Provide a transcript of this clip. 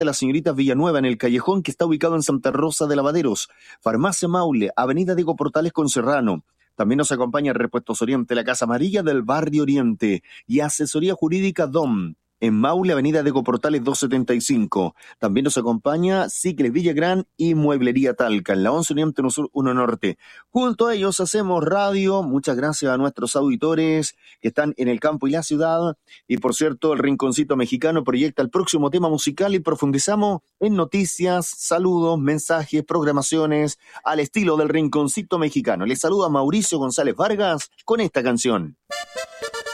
de la señorita Villanueva en el Callejón, que está ubicado en Santa Rosa de Lavaderos. Farmacia Maule, Avenida Diego Portales con Serrano. También nos acompaña Repuestos Oriente, la Casa Amarilla del Barrio Oriente. Y Asesoría Jurídica DOM, en Maule, Avenida Diego Portales 275. También nos acompaña Cicles Villagrán y Mueblería Talca, en la 11 Oriente 1 Norte. Junto a ellos hacemos radio. Muchas gracias a nuestros auditores que están en el campo y la ciudad. Y por cierto, el Rinconcito Mexicano proyecta el próximo tema musical y profundizamos en noticias, saludos, mensajes, programaciones al estilo del Rinconcito Mexicano. Les saluda Mauricio González Vargas con esta canción.